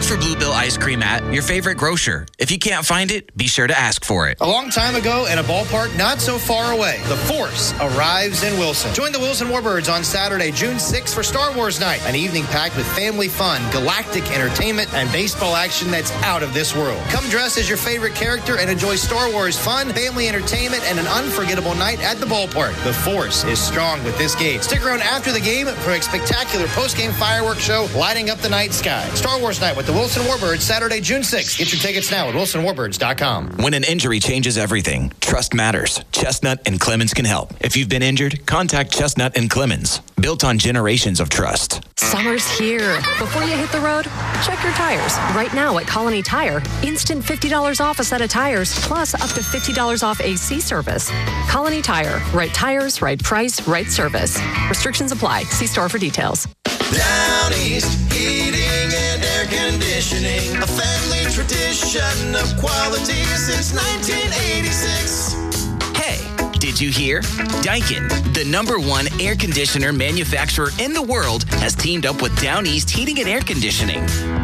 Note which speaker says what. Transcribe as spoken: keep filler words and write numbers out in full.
Speaker 1: for Bluebell ice cream at your favorite grocer. If you can't find it, be sure to ask for it.
Speaker 2: A long time ago in a ballpark not so far away, the Force arrives in Wilson. Join the Wilson Warbirds on Saturday, June sixth for Star Wars Night, an evening packed with family fun, galactic entertainment, and baseball action that's out of this world. Come dress as your favorite character and enjoy Star Wars fun, family entertainment, and an unforgettable night at the ballpark. The Force is strong with this game. Stick around after the game for a spectacular post-game fireworks show lighting up the night sky. Star Wars Night with the Wilson Warbirds, Saturday, June sixth. Get your tickets now at wilson warbirds dot com.
Speaker 1: When an injury changes everything, trust matters. Chestnut and Clemens can help. If you've been injured, contact Chestnut and Clemens. Built on generations of trust.
Speaker 3: Summer's here. Before you hit the road, check your tires. Right now at Colony Tire, instant fifty dollars off a set of tires, plus up to fifty dollars off A C service. Colony Tire. Right tires, right price, right service. Restrictions apply. See store for details.
Speaker 4: Down East Heating and Air Conditioning, a family tradition of quality since nineteen eighty-six.
Speaker 1: Hey, did you hear? Daikin, the number one air conditioner manufacturer in the world, has teamed up with Down East Heating and Air Conditioning.